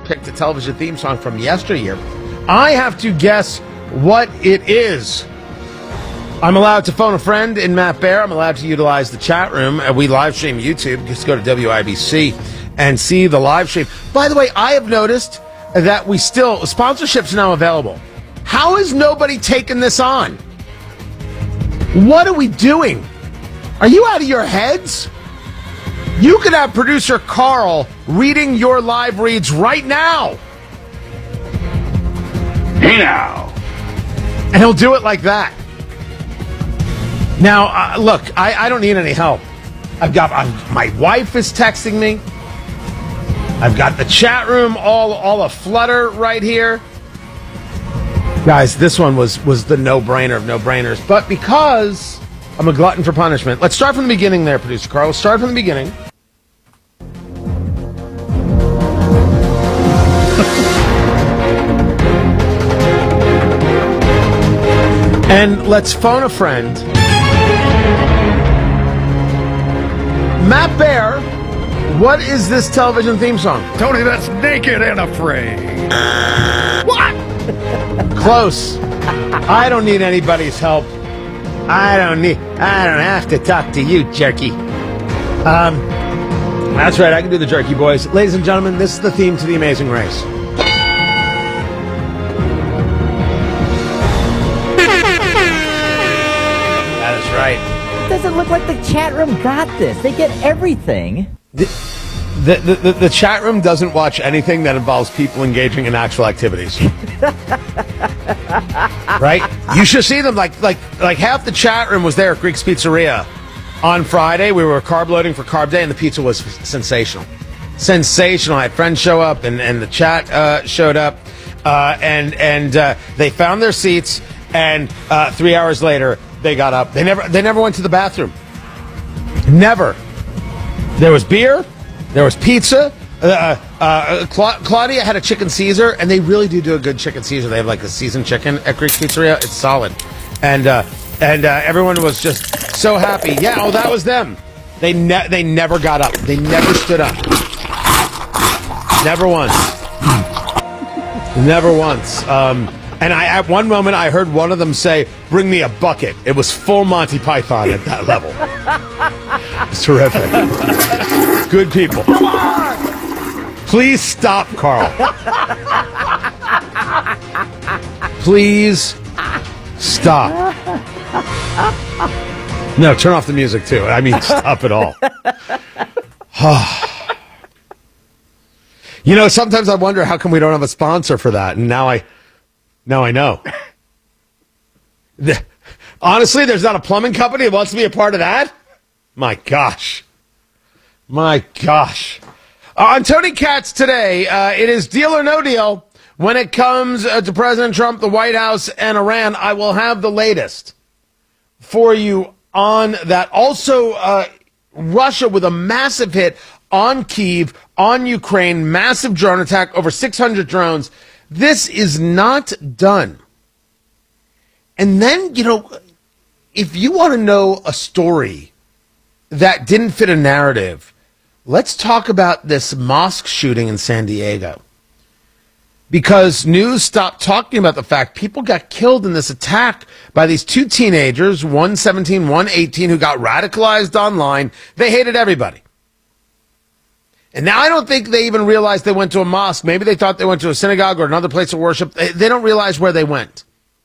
picked a television theme song from yesteryear. I have to guess what it is. I'm allowed to phone a friend in Matt Bear. I'm allowed to utilize the chat room. We live stream YouTube. Just go to WIBC and see the live stream. By the way, I have noticed that sponsorships now available. How is nobody taking this on? What are we doing? Are you out of your heads? You could have producer Carl reading your live reads right now. Hey now. And he'll do it like that. Now, look, I don't need any help. My wife is texting me. I've got the chat room all aflutter right here. Guys, this one was the no-brainer of no-brainers. But because I'm a glutton for punishment, let's start from the beginning there, producer Carl. Let's start from the beginning. And let's phone a friend. Matt Bear, what is this television theme song? Tony, that's Naked and Afraid. What? Close. I don't need anybody's help. I don't have to talk to you, jerky. That's right, I can do the jerky, boys. Ladies and gentlemen, this is the theme to The Amazing Race. That is right. It doesn't look like the chat room got this. They get everything. The chat room doesn't watch anything that involves people engaging in actual activities. Right? You should see them. Like half the chat room was there at Greek's Pizzeria on Friday. We were carb loading for Carb Day, and the pizza was sensational. Sensational. I had friends show up, and the chat showed up, and they found their seats, and 3 hours later, they got up. They never went to the bathroom. Never. There was beer. There was pizza. Claudia had a chicken Caesar, and they really do a good chicken Caesar. They have like a seasoned chicken at Greek's Pizzeria. It's solid. And everyone was just so happy. Yeah, that was them. They never got up. They never stood up. Never once. Never once. And at one moment, I heard one of them say, "Bring me a bucket." It was full Monty Python at that level. It's terrific. Good people. Come on! Please stop, Carl. Please stop. No, turn off the music, too. I mean, stop it all. Sometimes I wonder how come we don't have a sponsor for that, and now I know. Honestly, there's not a plumbing company that wants to be a part of that? My gosh. On Tony Katz today, it is deal or no deal when it comes to President Trump, the White House, and Iran. I will have the latest for you on that. Also, Russia with a massive hit on Kyiv, on Ukraine, massive drone attack, over 600 drones. This is not done. And then, if you want to know a story that didn't fit a narrative, let's talk about this mosque shooting in San Diego. Because news stopped talking about the fact people got killed in this attack by these two teenagers, one 17, one 18, who got radicalized online. They hated everybody. And now I don't think they even realized they went to a mosque. Maybe they thought they went to a synagogue or another place of worship. They don't realize where they went.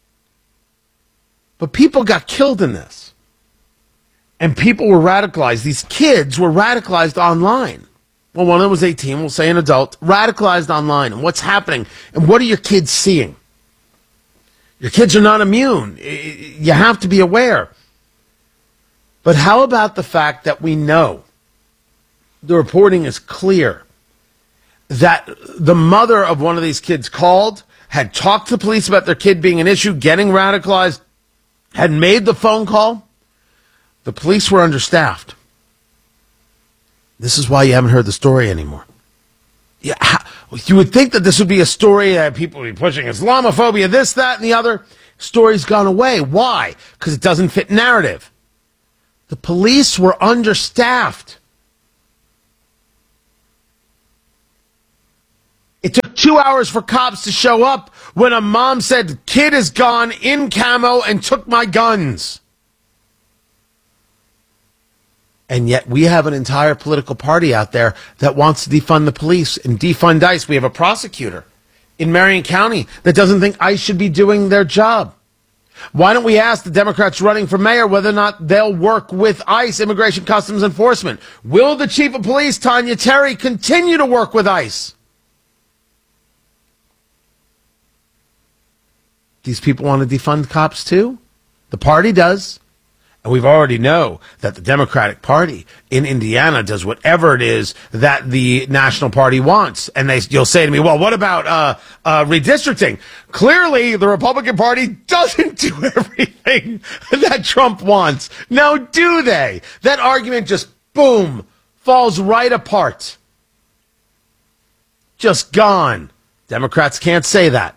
But people got killed in this. And people were radicalized. These kids were radicalized online. Well, one of them was 18, we'll say an adult, radicalized online. And what's happening? And what are your kids seeing? Your kids are not immune. You have to be aware. But how about the fact that we know, the reporting is clear, that the mother of one of these kids called, had talked to the police about their kid being an issue, getting radicalized, had made the phone call. The police were understaffed. This is why you haven't heard the story anymore. Yeah, you would think that this would be a story that people would be pushing Islamophobia, this, that, and the other. Story's gone away. Why? Because it doesn't fit narrative. The police were understaffed. It took 2 hours for cops to show up when a mom said, kid is gone in camo and took my guns. And yet we have an entire political party out there that wants to defund the police and defund ICE. We have a prosecutor in Marion County that doesn't think ICE should be doing their job. Why don't we ask the Democrats running for mayor whether or not they'll work with ICE, Immigration Customs Enforcement? Will the chief of police, Tanya Terry, continue to work with ICE? These people want to defund cops too? The party does. And we've already know that the Democratic Party in Indiana does whatever it is that the National Party wants. And you'll say to me, well, what about redistricting? Clearly, the Republican Party doesn't do everything that Trump wants. Now, do they? That argument just, boom, falls right apart. Just gone. Democrats can't say that.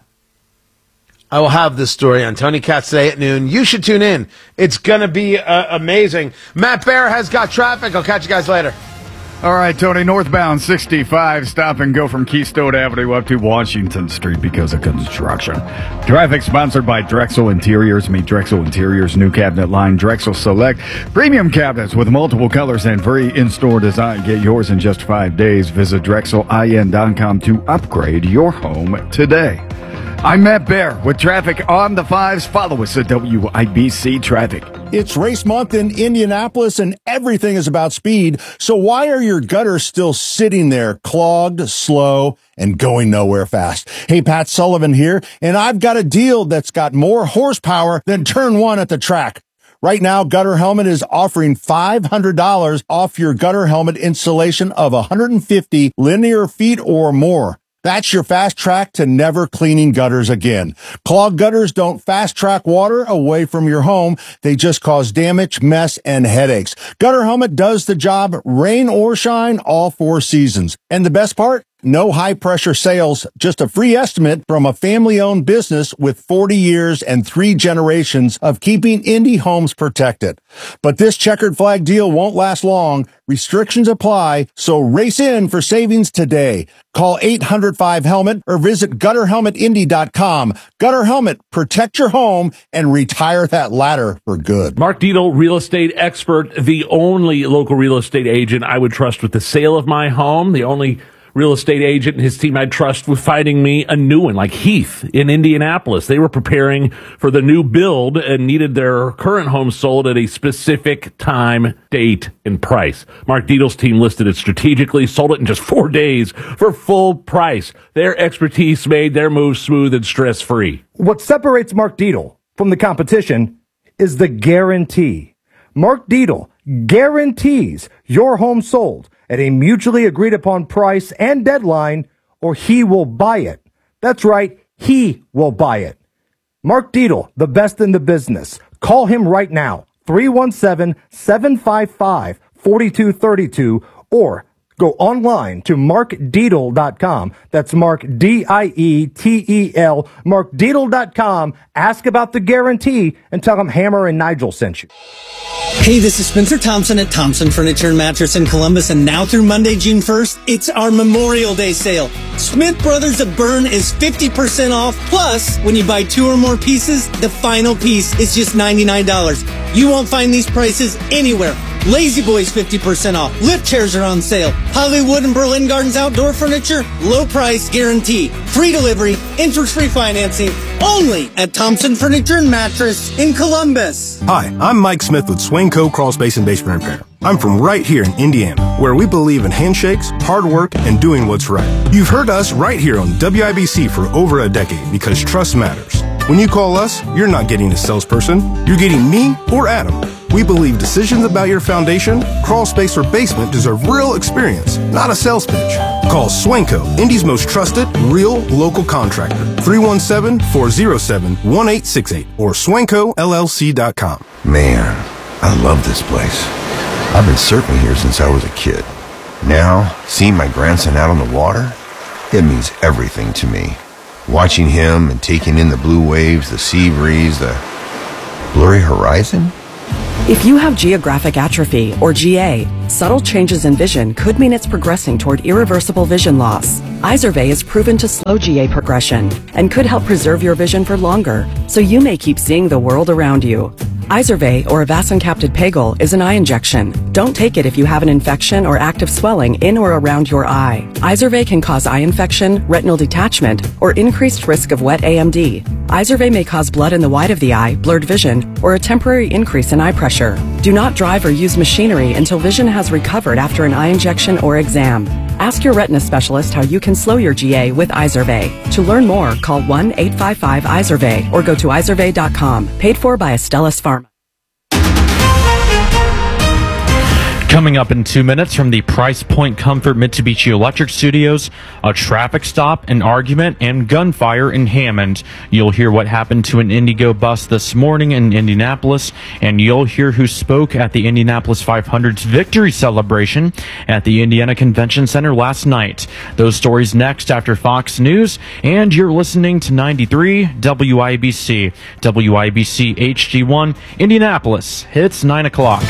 I will have this story on Tony Katz today at noon. You should tune in. It's going to be amazing. Matt Bear has got traffic. I'll catch you guys later. All right, Tony, northbound 65, stop and go from Keystone Avenue up to Washington Street because of construction. Traffic sponsored by Drexel Interiors. Meet Drexel Interiors' new cabinet line, Drexel Select. Premium cabinets with multiple colors and free in-store design. Get yours in just 5 days. Visit DrexelIN.com to upgrade your home today. I'm Matt Bear with traffic on the 5s. Follow us at WIBC Traffic. It's race month in Indianapolis and everything is about speed. So why are your gutters still sitting there clogged, slow, and going nowhere fast? Hey, Pat Sullivan here, and I've got a deal that's got more horsepower than turn one at the track. Right now, Gutter Helmet is offering $500 off your gutter helmet installation of 150 linear feet or more. That's your fast track to never cleaning gutters again. Clogged gutters don't fast track water away from your home. They just cause damage, mess, and headaches. Gutter Helmet does the job, rain or shine, all 4 seasons. And the best part? No high-pressure sales, just a free estimate from a family-owned business with 40 years and 3 generations of keeping indie homes protected. But this checkered flag deal won't last long. Restrictions apply, so race in for savings today. Call 800-5HELMET or visit GutterHelmetIndy.com. Gutter Helmet, protect your home and retire that ladder for good. Mark Dietel, real estate expert, the only local real estate agent I would trust with the sale of my home, the only real estate agent and his team I'd trust with finding me a new one, like Heath in Indianapolis. They were preparing for the new build and needed their current home sold at a specific time, date, and price. Mark Dietel's team listed it strategically, sold it in just 4 days for full price. Their expertise made their moves smooth and stress-free. What separates Mark Dietel from the competition is the guarantee. Mark Dietel guarantees your home sold at a mutually agreed upon price and deadline, or he will buy it. That's right, he will buy it. Mark Dietel, the best in the business. Call him right now, 317-755-4232, or go online to markdietel.com. That's Mark, D-I-E-T-E-L, markdietel.com. Ask about the guarantee and tell him Hammer and Nigel sent you. Hey, this is Spencer Thompson at Thompson Furniture and Mattress in Columbus, and now through Monday, June 1st, it's our Memorial Day sale. Smith Brothers of Bern is 50% off, plus when you buy 2 or more pieces, the final piece is just $99. You won't find these prices anywhere. Lazy Boys 50% off. Lift chairs are on sale. Hollywood and Berlin Gardens outdoor furniture, low price guarantee. Free delivery, interest-free financing, only at Thompson Furniture and Mattress in Columbus. Hi, I'm Mike Smith with Swainco Crawl Space and Basement Repair. I'm from right here in Indiana, where we believe in handshakes, hard work, and doing what's right. You've heard us right here on WIBC for over a decade because trust matters. When you call us, you're not getting a salesperson. You're getting me or Adam. We believe decisions about your foundation, crawl space, or basement deserve real experience, not a sales pitch. Call Swainco, Indy's most trusted, real local contractor. 317-407-1868 or SwaincoLLC.com. Man, I love this place. I've been surfing here since I was a kid. Now, seeing my grandson out on the water, it means everything to me. Watching him and taking in the blue waves, the sea breeze, the blurry horizon. If you have geographic atrophy, or GA, subtle changes in vision could mean it's progressing toward irreversible vision loss. Izervay is proven to slow GA progression and could help preserve your vision for longer, so you may keep seeing the world around you. Izervay, or avacincaptad pegol, is an eye injection. Don't take it if you have an infection or active swelling in or around your eye. Izervay can cause eye infection, retinal detachment, or increased risk of wet AMD. Izervay may cause blood in the white of the eye, blurred vision, or a temporary increase in eye pressure. Do not drive or use machinery until vision has recovered after an eye injection or exam. Ask your retina specialist how you can slow your GA with Izervay. To learn more, call 1-855-IZERVAY or go to izervay.com. Paid for by Astellas Pharma. Coming up in 2 minutes from the Price Point Comfort Mitsubishi Electric Studios, a traffic stop, an argument, and gunfire in Hammond. You'll hear what happened to an Indigo bus this morning in Indianapolis, and you'll hear who spoke at the Indianapolis 500's victory celebration at the Indiana Convention Center last night. Those stories next after Fox News, and you're listening to 93 WIBC. WIBC HD1, Indianapolis. It's 9 o'clock.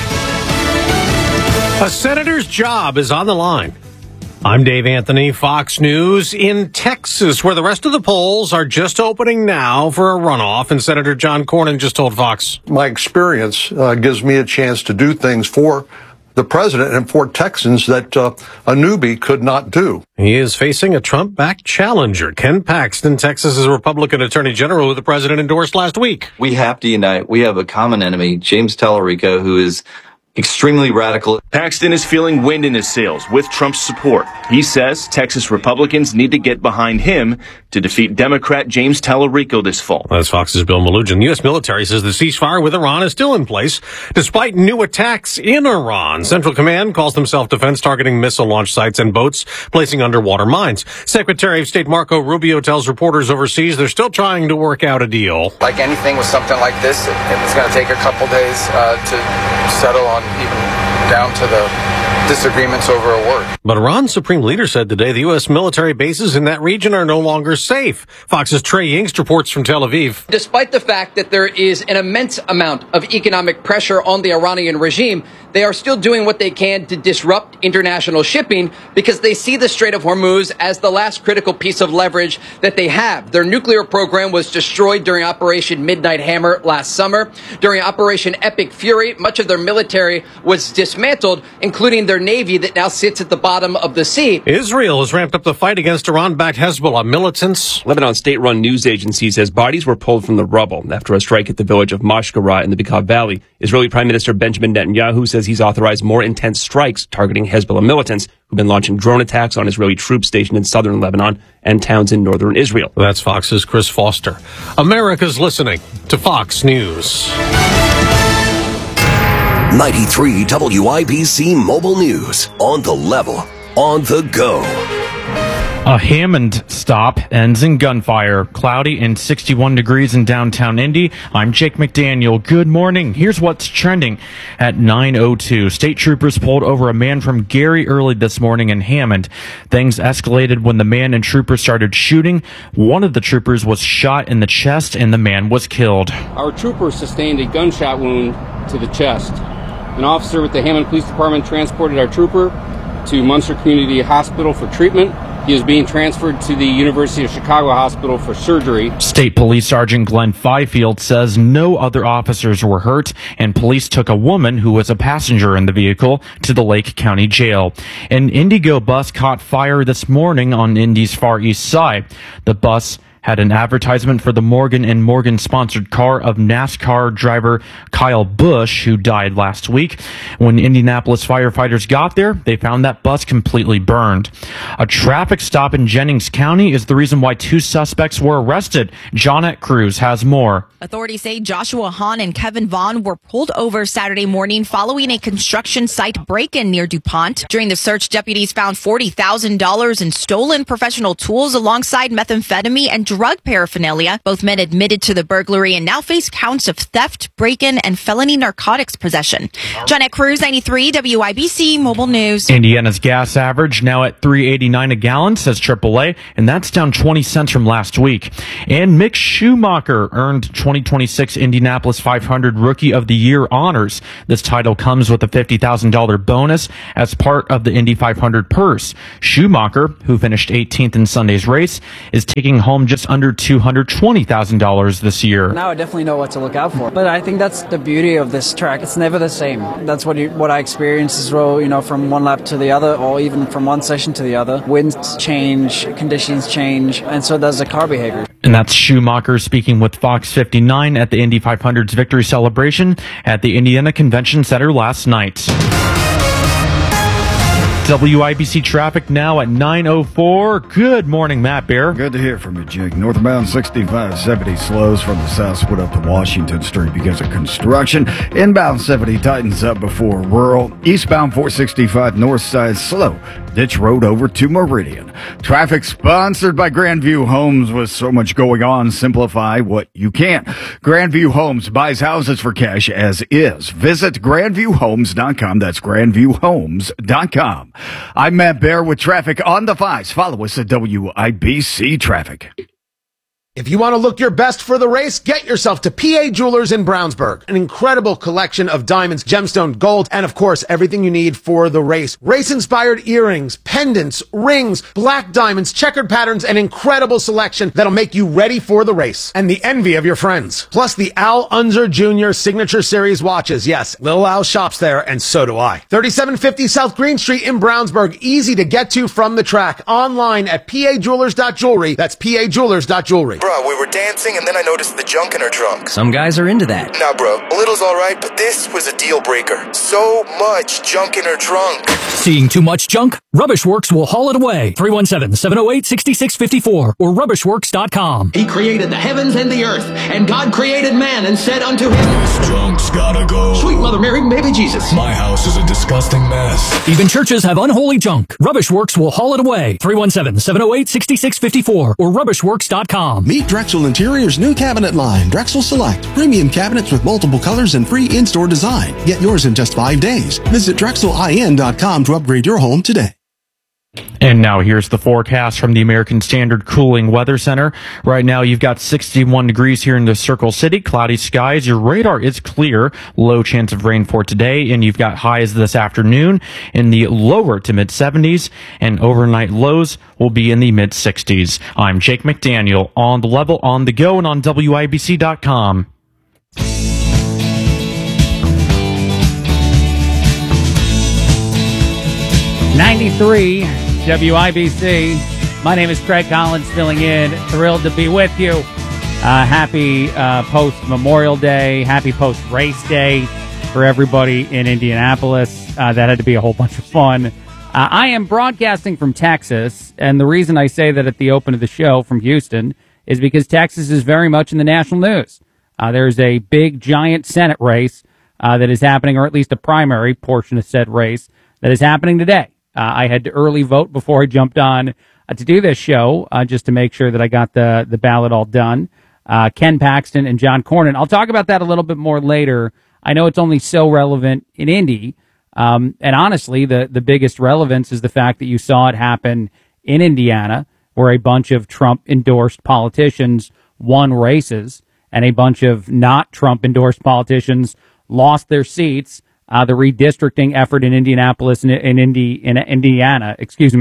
A senator's job is on the line. I'm Dave Anthony, Fox News. In Texas, where the rest of the polls are just opening now for a runoff, and Senator John Cornyn just told Fox. My experience gives me a chance to do things for the president and for Texans that a newbie could not do. He is facing a Trump-backed challenger, Ken Paxton, Texas's Republican Attorney General, who the president endorsed last week. We have to unite. We have a common enemy, James Tallarico, who is extremely radical. Paxton is feeling wind in his sails with Trump's support. He says Texas Republicans need to get behind him to defeat Democrat James Tallarico this fall. That's Fox's Bill Malugin. The U.S. military says the ceasefire with Iran is still in place, despite new attacks in Iran. Central Command calls them self-defense, targeting missile launch sites and boats, placing underwater mines. Secretary of State Marco Rubio tells reporters overseas they're still trying to work out a deal. Like anything with something like this, it's going to take a couple days to settle on, even down to the disagreements over a word. But Iran's supreme leader said today the U.S. military bases in that region are no longer safe. Fox's Trey Yingst reports from Tel Aviv. Despite the fact that there is an immense amount of economic pressure on the Iranian regime, they are still doing what they can to disrupt international shipping because they see the Strait of Hormuz as the last critical piece of leverage that they have. Their nuclear program was destroyed during Operation Midnight Hammer last summer. During Operation Epic Fury, much of their military was dismantled, including their navy that now sits at the bottom of the sea. Israel has ramped up the fight against Iran-backed Hezbollah militants. Lebanon state-run news agency says bodies were pulled from the rubble after a strike at the village of Mashkara in the Bekaa Valley. Israeli Prime Minister Benjamin Netanyahu says he's authorized more intense strikes targeting Hezbollah militants who've been launching drone attacks on Israeli troops stationed in southern Lebanon and towns in northern Israel. That's Fox's Chris Foster. America's listening to Fox News. 93 WIBC Mobile News. On the level, on the go. A Hammond stop ends in gunfire. Cloudy and 61 degrees in downtown Indy. I'm Jake McDaniel. Good morning. Here's what's trending at 9:02. State troopers pulled over a man from Gary early this morning in Hammond. Things escalated when the man and troopers started shooting. One of the troopers was shot in the chest and the man was killed. Our trooper sustained a gunshot wound to the chest. An officer with the Hammond Police Department transported our trooper to Munster Community Hospital for treatment. He is being transferred to the University of Chicago Hospital for surgery. State Police Sergeant Glenn Fifield says no other officers were hurt, and police took a woman who was a passenger in the vehicle to the Lake County Jail. An Indigo bus caught fire this morning on Indy's Far East Side. The bus had an advertisement for the Morgan & Morgan sponsored car of NASCAR driver Kyle Busch, who died last week. When Indianapolis firefighters got there, they found that bus completely burned. A traffic stop in Jennings County is the reason why 2 suspects were arrested. Johnette Cruz has more. Authorities say Joshua Hahn and Kevin Vaughn were pulled over Saturday morning following a construction site break-in near DuPont. During the search, deputies found $40,000 in stolen professional tools alongside methamphetamine and drug paraphernalia. Both men admitted to the burglary and now face counts of theft, break-in, and felony narcotics possession. Janet Cruz, 93 WIBC Mobile News. Indiana's gas average now at $3.89 a gallon, says AAA, and that's down 20 cents from last week. And Mick Schumacher earned 2026 Indianapolis 500 Rookie of the Year honors. This title comes with a $50,000 bonus as part of the Indy 500 purse. Schumacher, who finished 18th in Sunday's race, is taking home just under $220,000 this year. Now I definitely know what to look out for. But I think that's the beauty of this track. It's never the same. That's what I experience as well, from one lap to the other, or even from one session to the other. Winds change, conditions change, and so does the car behavior. And that's Schumacher speaking with Fox 59 at the Indy 500's victory celebration at the Indiana Convention Center last night. WIBC traffic now at 9:04. Good morning, Matt Bear. Good to hear from you, Jake. Northbound 6570 slows from the south split up to Washington Street because of construction. Inbound 70 tightens up before rural. Eastbound 465 north side slow. Ditch Road over to Meridian. Traffic sponsored by Grandview Homes. With so much going on, simplify what you can. Grandview Homes buys houses for cash as is. Visit grandviewhomes.com. That's grandviewhomes.com. I'm Matt Bear with traffic on the 5s. Follow us at WIBC Traffic. If you want to look your best for the race, get yourself to PA Jewelers in Brownsburg. An incredible collection of diamonds, gemstone, gold, and of course, everything you need for the race. Race-inspired earrings, pendants, rings, black diamonds, checkered patterns, an incredible selection that'll make you ready for the race. And the envy of your friends. Plus the Al Unser Jr. Signature Series watches. Yes, Lil Al shops there, and so do I. 3750 South Green Street in Brownsburg. Easy to get to from the track. Online at pajewelers.jewelry. That's pajewelers.jewelry. Bro, we were dancing and then I noticed the junk in her trunk. Some guys are into that. Nah, bro, a little's alright, but this was a deal breaker. So much junk in her trunk. Seeing too much junk? Rubbishworks will haul it away. 317-708-6654 or rubbishworks.com. He created the heavens and the earth, and God created man and said unto him, "This junk's gotta go. Sweet Mother Mary, baby Jesus. My house is a disgusting mess." Even churches have unholy junk. Rubbishworks will haul it away. 317-708-6654 or rubbishworks.com. Meet Drexel Interior's new cabinet line, Drexel Select. Premium cabinets with multiple colors and free in-store design. Get yours in just 5 days. Visit DrexelIN.com to upgrade your home today. And now here's the forecast from the American Standard Cooling Weather Center. Right now you've got 61 degrees here in the Circle City, cloudy skies. Your radar is clear, low chance of rain for today, and you've got highs this afternoon in the lower to mid 70s, and overnight lows will be in the mid 60s. I'm Jake McDaniel on the level, on the go, and on WIBC.com. 93 WIBC. My name is Craig Collins, filling in. Thrilled to be with you. Happy post-Memorial Day. Happy post-race day for everybody in Indianapolis. That had to be a whole bunch of fun. I am broadcasting from Texas, and the reason I say that at the open of the show from Houston is because Texas is very much in the national news. There's a big, giant Senate race that is happening, or at least a primary portion of said race that is happening today. I had to early vote before I jumped on to do this show, just to make sure that I got the ballot all done. Ken Paxton and John Cornyn. I'll talk about that a little bit more later. I know it's only so relevant in Indy. And honestly, the biggest relevance is the fact that you saw it happen in Indiana, where a bunch of Trump-endorsed politicians won races, and a bunch of not Trump-endorsed politicians lost their seats. The redistricting effort in Indianapolis in Indiana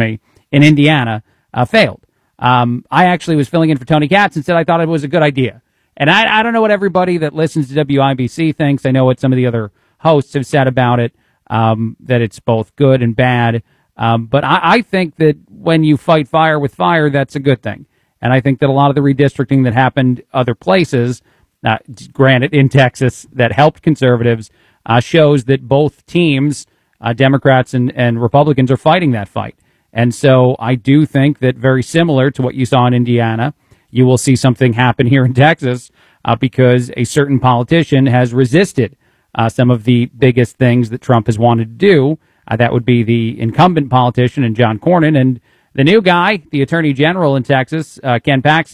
failed. I actually was filling in for Tony Katz and said I thought it was a good idea. And I don't know what everybody that listens to WIBC thinks. I know what some of the other hosts have said about it, that it's both good and bad. But I think that when you fight fire with fire, that's a good thing. And I think that a lot of the redistricting that happened other places, granted in Texas, that helped conservatives, shows that both teams, Democrats and Republicans, are fighting that fight. And so I do think that very similar to what you saw in Indiana, you will see something happen here in Texas because a certain politician has resisted some of the biggest things that Trump has wanted to do. That would be the incumbent politician and John Cornyn, and the new guy, the Attorney General in Texas, Ken Paxton,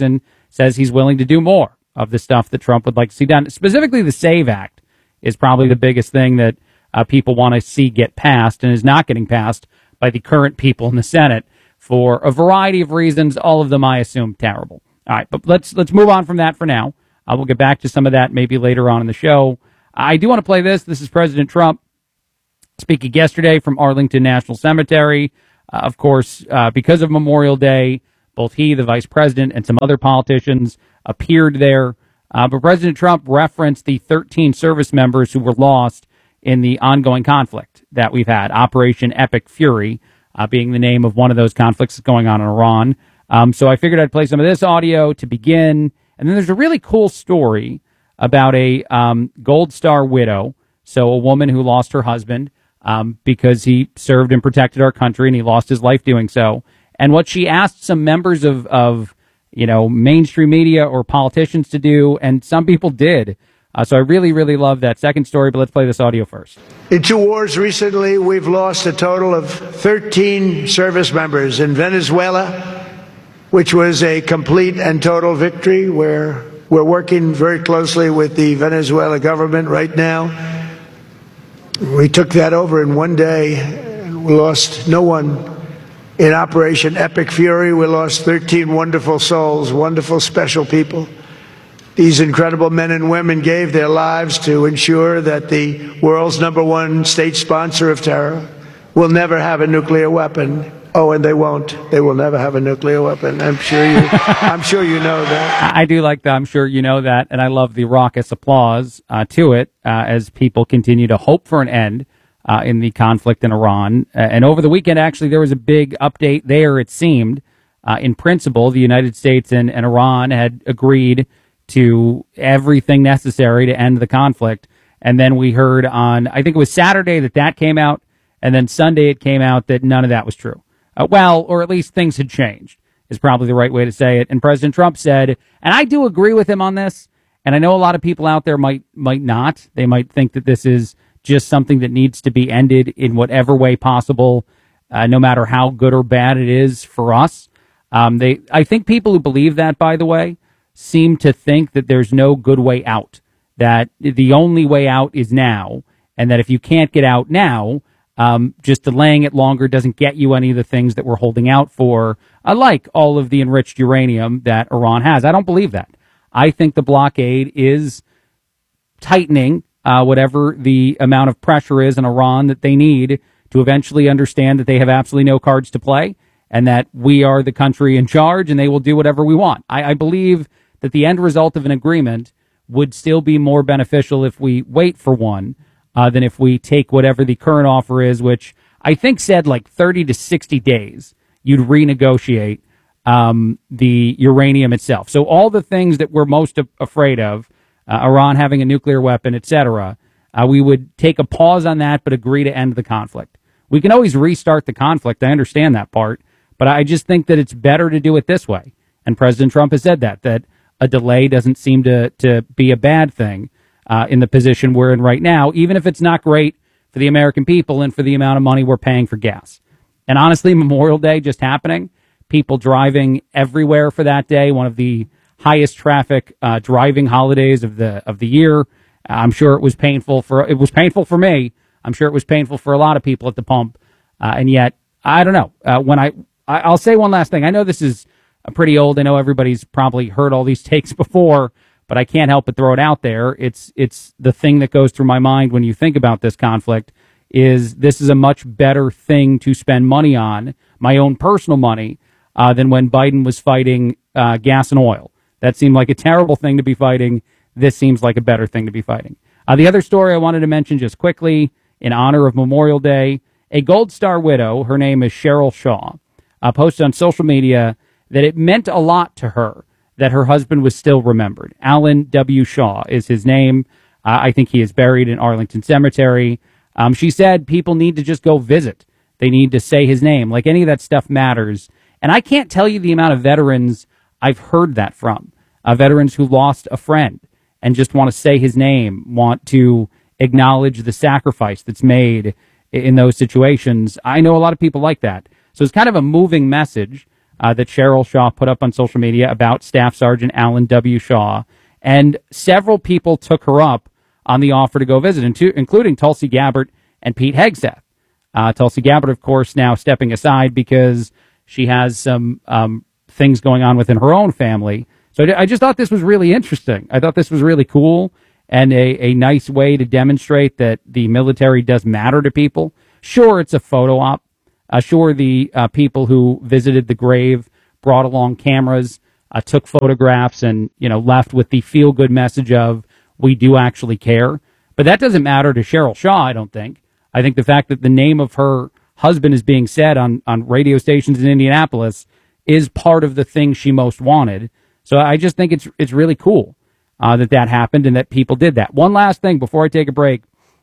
says he's willing to do more of the stuff that Trump would like to see done. Specifically, the SAVE Act is probably the biggest thing that people want to see get passed and is not getting passed by the current people in the Senate for a variety of reasons, all of them, I assume, terrible. All right, but let's move on from that for now. We'll get back to some of that maybe later on in the show. I do want to play this. This is President Trump speaking yesterday from Arlington National Cemetery. Of course, because of Memorial Day, both he, the vice president, and some other politicians appeared there. But President Trump referenced the 13 service members who were lost in the ongoing conflict that we've had, Operation Epic Fury, being the name of one of those conflicts that's going on in Iran. So I figured I'd play some of this audio to begin. And then there's a really cool story about a Gold Star widow, so a woman who lost her husband because he served and protected our country, and he lost his life doing so. And what she asked some members of mainstream media or politicians to do, and some people did. So I really, really love that second story, but let's play this audio first. In 2 wars recently, we've lost a total of 13 service members. In Venezuela, which was a complete and total victory, where we're working very closely with the Venezuela government right now. We took that over in one day, and we lost no one. In Operation Epic Fury, we lost 13 wonderful souls, wonderful, special people. These incredible men and women gave their lives to ensure that the world's #1 state sponsor of terror will never have a nuclear weapon. Oh, and they won't. They will never have a nuclear weapon. I'm sure you know that. I do like that. I'm sure you know that. And I love the raucous applause to it as people continue to hope for an end in the conflict in Iran. And over the weekend, actually, there was a big update there, it seemed. In principle, the United States and Iran had agreed to everything necessary to end the conflict. And then we heard on, I think it was Saturday that came out, and then Sunday it came out that none of that was true. Or at least things had changed, is probably the right way to say it. And President Trump said, and I do agree with him on this, and I know a lot of people out there might not. They might think that this is just something that needs to be ended in whatever way possible, no matter how good or bad it is for us. I think people who believe that, by the way, seem to think that there's no good way out, that the only way out is now, and that if you can't get out now, just delaying it longer doesn't get you any of the things that we're holding out for, like all of the enriched uranium that Iran has. I don't believe that. I think the blockade is tightening whatever the amount of pressure is in Iran that they need to eventually understand that they have absolutely no cards to play, and that we are the country in charge and they will do whatever we want. I believe that the end result of an agreement would still be more beneficial if we wait for one than if we take whatever the current offer is, which I think said like 30 to 60 days you'd renegotiate the uranium itself. So all the things that we're most afraid of, Iran having a nuclear weapon, etc., we would take a pause on that but agree to end the conflict. We can always restart the conflict. I understand that part, but I just think that it's better to do it this way. And President Trump has said that a delay doesn't seem to be a bad thing in the position we're in right now, even if it's not great for the American people and for the amount of money we're paying for gas. And honestly, Memorial Day just happening, people driving everywhere for that day, one of the highest traffic driving holidays of the year. I'm sure it was painful for me. I'm sure it was painful for a lot of people at the pump. And yet, I don't know. I'll say one last thing. I know this is pretty old. I know everybody's probably heard all these takes before, but I can't help but throw it out there. It's the thing that goes through my mind when you think about this conflict is this is a much better thing to spend money on, my own personal money, than when Biden was fighting gas and oil. That seemed like a terrible thing to be fighting. This seems like a better thing to be fighting. The other story I wanted to mention just quickly, in honor of Memorial Day, a Gold Star widow, her name is Cheryl Shaw, posted on social media that it meant a lot to her that her husband was still remembered. Alan W. Shaw is his name. I think he is buried in Arlington Cemetery. She said people need to just go visit. They need to say his name. Like, any of that stuff matters. And I can't tell you the amount of veterans I've heard that from. Veterans who lost a friend and just want to say his name, want to acknowledge the sacrifice that's made in those situations. I know a lot of people like that. So it's kind of a moving message that Cheryl Shaw put up on social media about Staff Sergeant Alan W. Shaw. And several people took her up on the offer to go visit, including Tulsi Gabbard and Pete Hegseth. Tulsi Gabbard, of course, now stepping aside because she has some things going on within her own family. So I just thought this was really interesting. I thought this was really cool and a nice way to demonstrate that the military does matter to people. Sure, it's a photo op. Sure, the people who visited the grave brought along cameras, took photographs, and left with the feel-good message of, we do actually care. But that doesn't matter to Cheryl Shaw, I don't think. I think the fact that the name of her husband is being said on radio stations in Indianapolis is part of the thing she most wanted. So I just think it's really cool that happened and that people did that. One last thing before I take a break.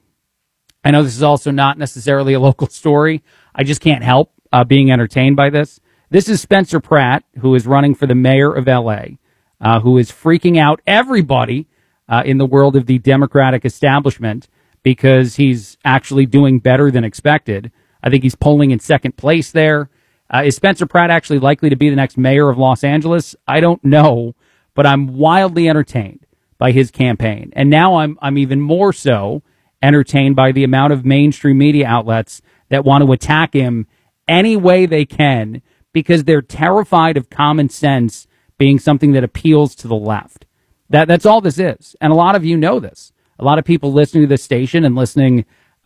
I know this is also not necessarily a local story. I just can't help being entertained by this. This is Spencer Pratt, who is running for the mayor of L.A., who is freaking out everybody in the world of the Democratic establishment because he's actually doing better than expected. I think he's polling in second place there. Is Spencer Pratt actually likely to be the next mayor of Los Angeles? I don't know, but I'm wildly entertained by his campaign. And now I'm even more so entertained by the amount of mainstream media outlets that want to attack him any way they can because they're terrified of common sense being something that appeals to the left. That's all this is. And a lot of you know this. A lot of people listening to this station and listening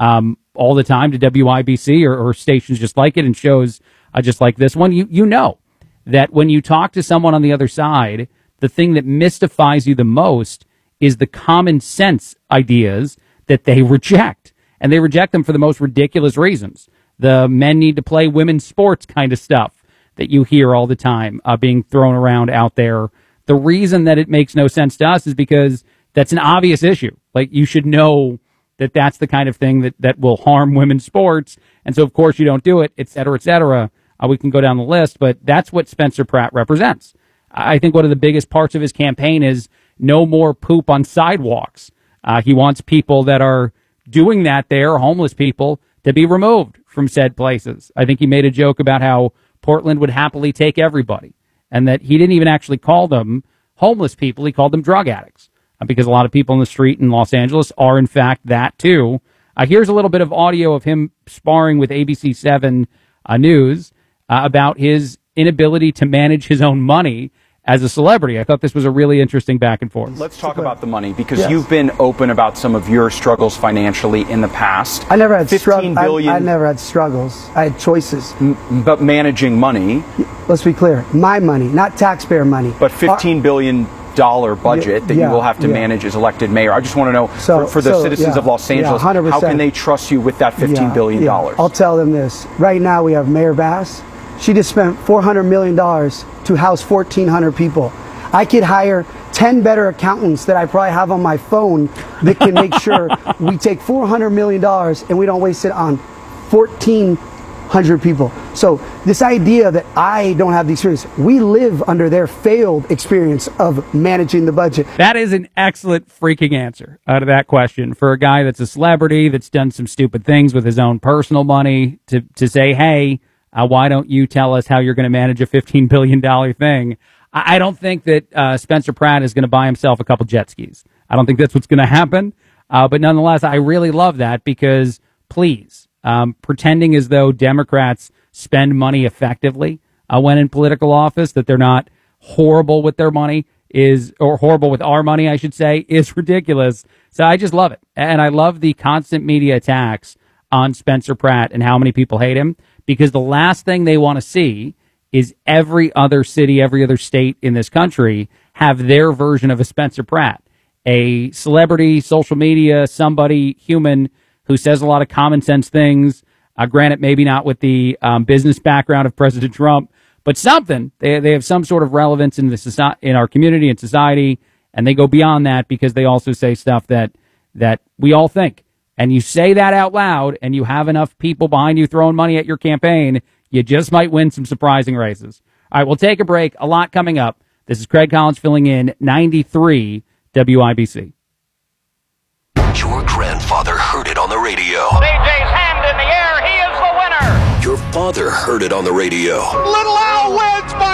all the time to WIBC or stations just like it and shows just like this one, you know that when you talk to someone on the other side, the thing that mystifies you the most is the common sense ideas that they reject. And they reject them for the most ridiculous reasons. The men need to play women's sports kind of stuff that you hear all the time being thrown around out there. The reason that it makes no sense to us is because that's an obvious issue. Like, you should know that that's the kind of thing that will harm women's sports. And so, of course, you don't do it, et cetera, et cetera. We can go down the list, but that's what Spencer Pratt represents. I think one of the biggest parts of his campaign is no more poop on sidewalks. He wants people that are doing that there, homeless people, to be removed from said places. I think he made a joke about how Portland would happily take everybody, and that he didn't even actually call them homeless people. He called them drug addicts, because a lot of people in the street in Los Angeles are, in fact, that too. Here's a little bit of audio of him sparring with ABC 7 News about his inability to manage his own money as a celebrity. I thought this was a really interesting back and forth. Let's talk about the money, because you've been open about some of your struggles financially in the past. I never had struggles. I never had struggles. I had choices. But managing money. Let's be clear. My money, not taxpayer money. But $15 billion budget that you will have to manage as elected mayor. I just want to know, for the citizens of Los Angeles, how can they trust you with that $15 billion? I'll tell them this. Right now we have Mayor Bass. She just spent $400 million to house 1,400 people. I could hire 10 better accountants that I probably have on my phone that can make sure we take $400 million and we don't waste it on 1,400 people. So this idea that I don't have the experience, we live under their failed experience of managing the budget. That is an excellent freaking answer out of that question for a guy that's a celebrity, that's done some stupid things with his own personal money, to say, hey, why don't you tell us how you're going to manage a $15 billion thing? I don't think that Spencer Pratt is going to buy himself a couple jet skis. I don't think that's what's going to happen. But nonetheless, I really love that because, please, pretending as though Democrats spend money effectively when in political office, that they're not horrible with their money or horrible with our money, I should say, is ridiculous. So I just love it. And I love the constant media attacks on Spencer Pratt and how many people hate him, because the last thing they want to see is every other city, every other state in this country have their version of a Spencer Pratt, a celebrity, social media, somebody, human, who says a lot of common sense things. Granted, maybe not with the business background of President Trump, but something. They have some sort of relevance in our community and society, and they go beyond that because they also say stuff that we all think. And you say that out loud, and you have enough people behind you throwing money at your campaign, you just might win some surprising races. All right, we'll take a break. A lot coming up. This is Craig Collins filling in 93 WIBC. Your grandfather heard it on the radio. DJ's hand in the air. He is the winner. Your father heard it on the radio. Little Al wins by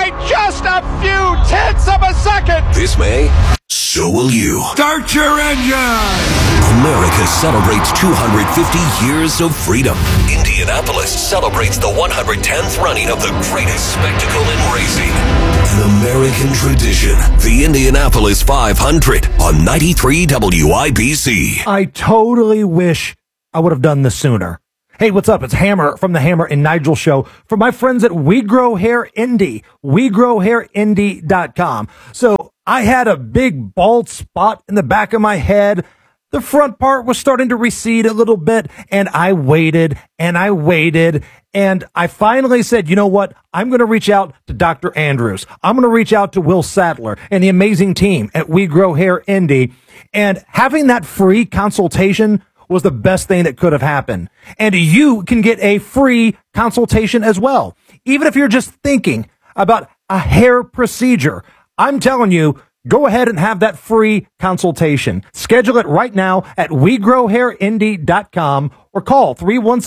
0.0 of a second. This May, so will you. Start your engine! America celebrates 250 years of freedom. Indianapolis celebrates the 110th running of the greatest spectacle in racing. An American tradition. The Indianapolis 500 on 93 WIBC. I totally wish I would have done this sooner. Hey, what's up? It's Hammer from the Hammer and Nigel Show for my friends at We Grow Hair Indy, WeGrowHairIndy.com. So I had a big bald spot in the back of my head. The front part was starting to recede a little bit, and I waited, and I finally said, you know what? I'm going to reach out to Dr. Andrews. I'm going to reach out to Will Sadler and the amazing team at We Grow Hair Indy. And having that free consultation was the best thing that could have happened. And you can get a free consultation as well. Even if you're just thinking about a hair procedure, I'm telling you, go ahead and have that free consultation. Schedule it right now at WeGrowHairIndy.com or call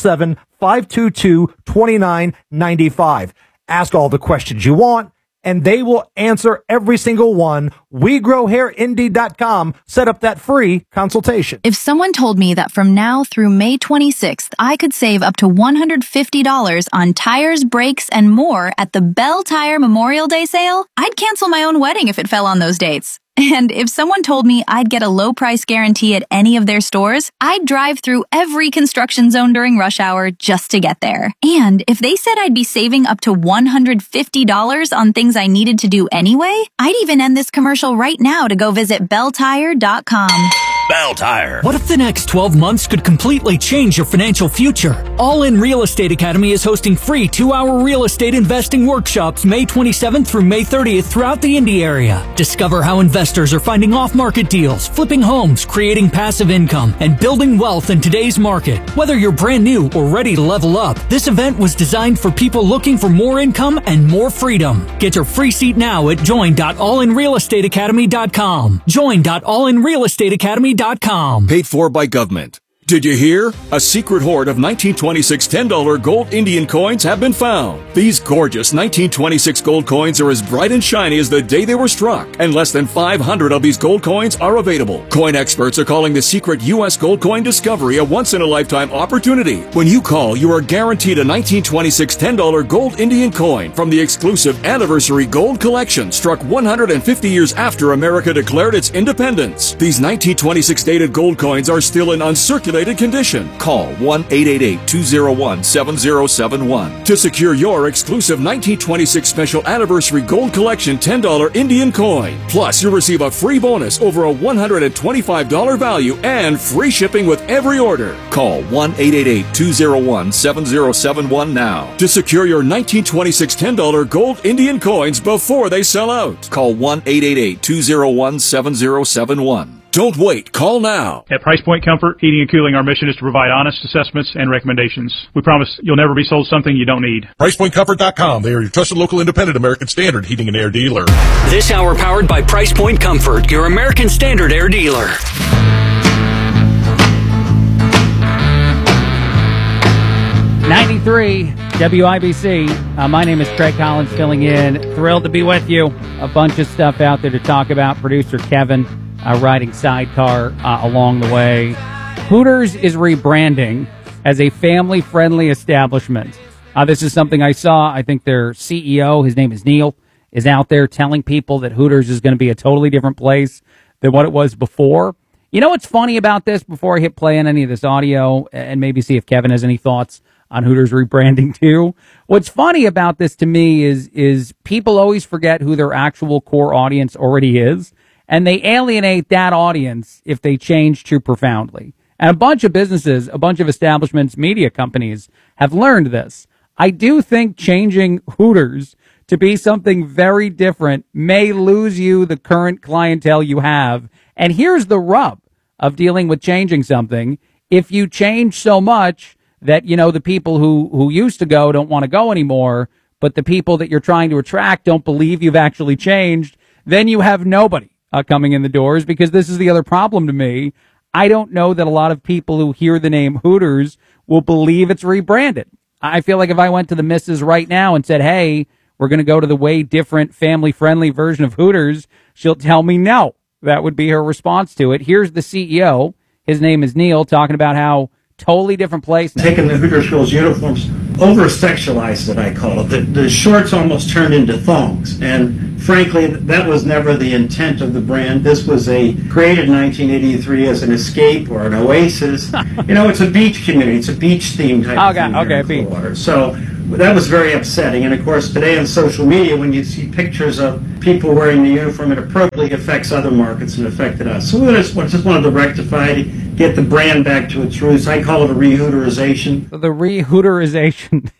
317-522-2995. Ask all the questions you want, and they will answer every single one. WeGrowHairIndy.com. Set up that free consultation. If someone told me that from now through May 26th, I could save up to $150 on tires, brakes, and more at the Bell Tire Memorial Day sale, I'd cancel my own wedding if it fell on those dates. And if someone told me I'd get a low price guarantee at any of their stores, I'd drive through every construction zone during rush hour just to get there. And if they said I'd be saving up to $150 on things I needed to do anyway, I'd even end this commercial right now to go visit belltire.com. Bell Tire. What if the next 12 months could completely change your financial future? All In Real Estate Academy is hosting free 2-hour real estate investing workshops May 27th through May 30th throughout the Indy area. Discover how investors are finding off-market deals, flipping homes, creating passive income, and building wealth in today's market. Whether you're brand new or ready to level up, this event was designed for people looking for more income and more freedom. Get your free seat now at join.allinrealestateacademy.com. Join.allinrealestateacademy.com. Paid for by government. Did you hear? A secret hoard of 1926 $10 gold Indian coins have been found. These gorgeous 1926 gold coins are as bright and shiny as the day they were struck, and less than 500 of these gold coins are available. Coin experts are calling the secret U.S. gold coin discovery a once-in-a-lifetime opportunity. When you call, you are guaranteed a 1926 $10 gold Indian coin from the exclusive Anniversary Gold Collection, struck 150 years after America declared its independence. These 1926 dated gold coins are still in uncirculated condition. Call 1-888-201-7071 to secure your exclusive 1926 Special Anniversary Gold Collection $10 Indian coin. Plus, you'll receive a free bonus over a $125 value and free shipping with every order. Call 1-888-201-7071 now to secure your 1926 $10 gold Indian coins before they sell out. Call 1-888-201-7071. Don't wait. Call now. At Price Point Comfort Heating and Cooling, our mission is to provide honest assessments and recommendations. We promise you'll never be sold something you don't need. PricePointComfort.com. They are your trusted local independent American Standard heating and air dealer. This hour powered by Price Point Comfort, your American Standard air dealer. 93 WIBC. My name is Craig Collins, filling in. Thrilled to be with you. A bunch of stuff out there to talk about. Producer Kevin riding sidecar along the way. Hooters is rebranding as a family-friendly establishment. This is something I saw. I think their CEO, his name is Neil, is out there telling people that Hooters is going to be a totally different place than what it was before. You know what's funny about this, before I hit play on any of this audio and maybe see if Kevin has any thoughts on Hooters rebranding too? What's funny about this to me is people always forget who their actual core audience already is, and they alienate that audience if they change too profoundly. And a bunch of businesses, a bunch of establishments, media companies have learned this. I do think changing Hooters to be something very different may lose you the current clientele you have. And here's the rub of dealing with changing something. If you change so much that, you know, the people who used to go don't want to go anymore, but the people that you're trying to attract don't believe you've actually changed, then you have nobody coming in the doors, because this is the other problem to me. I don't know that a lot of people who hear the name Hooters will believe it's rebranded. I feel like if I went to the missus right now and said, hey, we're going to go to the way different family-friendly version of Hooters, she'll tell me no. That would be her response to it. Here's the CEO. His name is Neil, talking about how totally different place now. Taking the Hooters girls' uniforms, over-sexualized it, I call it. The shorts almost turned into thongs. And frankly, that was never the intent of the brand. This was created in 1983 as an escape or an oasis. It's a beach community. It's a beach-themed type of thing here in Clearwater. So that was very upsetting. And of course, today on social media, when you see pictures of people wearing the uniform inappropriately, it affects other markets and affected us. So we just wanted to rectify, get the brand back to its roots. I call it a re-Hooterization. The re-Hooterization.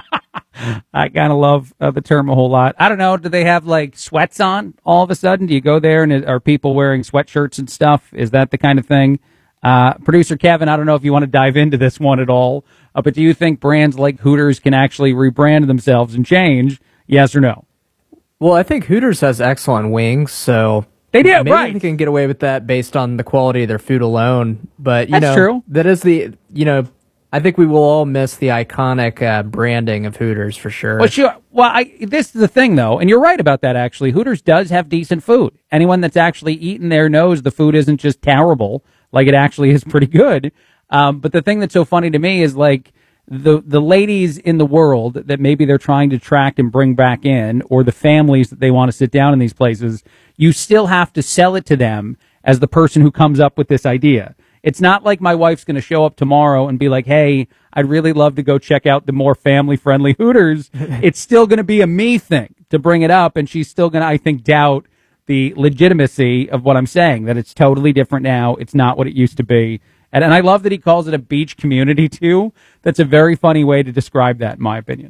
I kind of love the term a whole lot. I don't know. Do they have like sweats on all of a sudden? Do you go there and are people wearing sweatshirts and stuff? Is that the kind of thing? Producer Kevin, I don't know if you want to dive into this one at all, but do you think brands like Hooters can actually rebrand themselves and change? Yes or no? Well, I think Hooters has excellent wings, so they do, maybe right? They can get away with that based on the quality of their food alone. But That's true. That is I think we will all miss the iconic branding of Hooters for sure. Well, sure. Well, this is the thing, though, and you're right about that, actually. Hooters does have decent food. Anyone that's actually eaten there knows the food isn't just terrible. Like, it actually is pretty good. But the thing that's so funny to me is, like, the ladies in the world that maybe they're trying to attract and bring back in, or the families that they want to sit down in these places, you still have to sell it to them as the person who comes up with this idea. It's not like my wife's going to show up tomorrow and be like, hey, I'd really love to go check out the more family-friendly Hooters. It's still going to be a me thing to bring it up, and she's still going to, I think, doubt the legitimacy of what I'm saying, that it's totally different now. It's not what it used to be. And I love that he calls it a beach community, too. That's a very funny way to describe that, in my opinion.